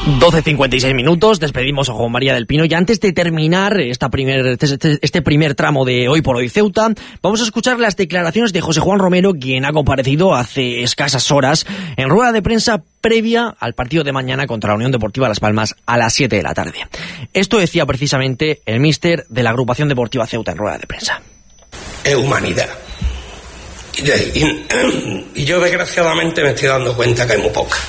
12:56 minutos, despedimos a Juan María del Pino y antes de terminar este primer tramo de Hoy por Hoy Ceuta, vamos a escuchar las declaraciones de José Juan Romero, quien ha comparecido hace escasas horas en rueda de prensa previa al partido de mañana contra la Unión Deportiva Las Palmas a las 7 de la tarde. Esto decía precisamente el míster de la agrupación deportiva Ceuta en rueda de prensa. Es humanidad. Y yo desgraciadamente me estoy dando cuenta que hay muy poca.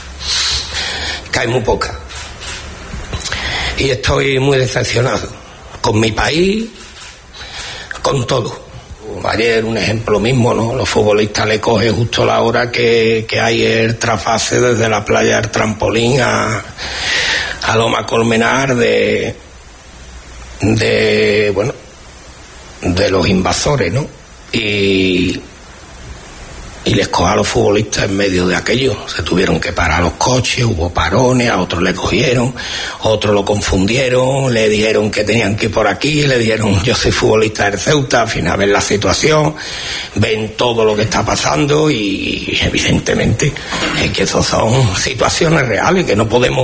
Y estoy muy decepcionado con mi país, con todo. Ayer un ejemplo mismo, ¿no? Los futbolistas le cogen justo la hora que hay el trasfase desde la playa del Trampolín a Loma Colmenar de los invasores, ¿no? Y les coja a los futbolistas en medio de aquello. Se tuvieron que parar los coches, hubo parones, a otros le cogieron, otros lo confundieron, le dijeron que tenían que ir por aquí, le dijeron yo soy futbolista del Ceuta. Al final ven la situación, ven todo lo que está pasando y evidentemente es que eso son situaciones reales que no podemos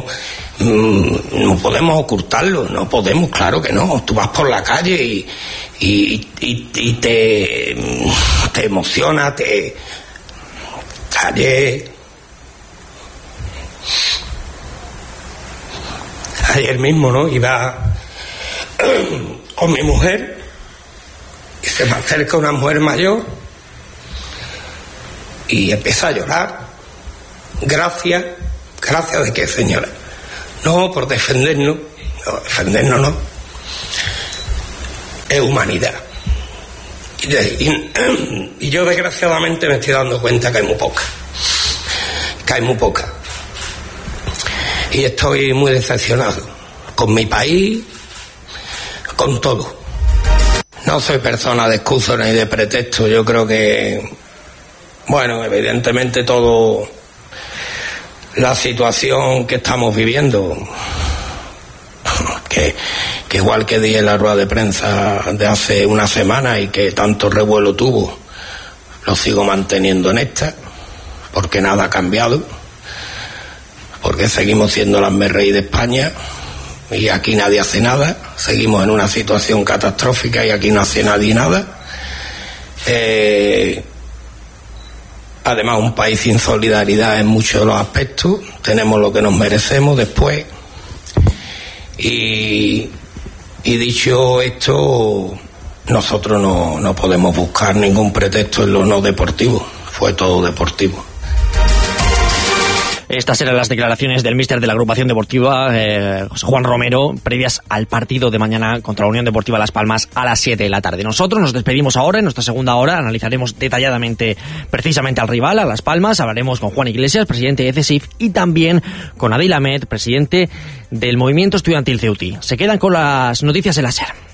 ocultarlo, no podemos, claro que no. Tú vas por la calle y te emociona, Ayer mismo, ¿no? Iba con mi mujer y se me acerca una mujer mayor y empieza a llorar. Gracias de qué, señora. No, por defendernos. No, defendernos no. Es humanidad. Y yo desgraciadamente me estoy dando cuenta que hay muy poca. Y estoy muy decepcionado con mi país, con todo. No soy persona de excusa ni de pretexto. Yo creo que, bueno, evidentemente todo la situación que estamos viviendo, que igual que di en la rueda de prensa de hace una semana y que tanto revuelo tuvo, lo sigo manteniendo en esta, porque nada ha cambiado, porque seguimos siendo las merrey de España y aquí nadie hace nada. Seguimos en una situación catastrófica y aquí no hace nadie nada. Además, un país sin solidaridad en muchos de los aspectos. Tenemos lo que nos merecemos después. Y dicho esto, nosotros no podemos buscar ningún pretexto en lo no deportivo. Fue todo deportivo. Estas eran las declaraciones del míster de la agrupación deportiva, José Juan Romero, previas al partido de mañana contra la Unión Deportiva Las Palmas a las 7 de la tarde. Nosotros nos despedimos ahora. En nuestra segunda hora analizaremos detalladamente precisamente al rival, a Las Palmas. Hablaremos con Juan Iglesias, presidente de CESIF, y también con Adil Ahmed, presidente del Movimiento Estudiantil Ceutí. Se quedan con las noticias en la SER.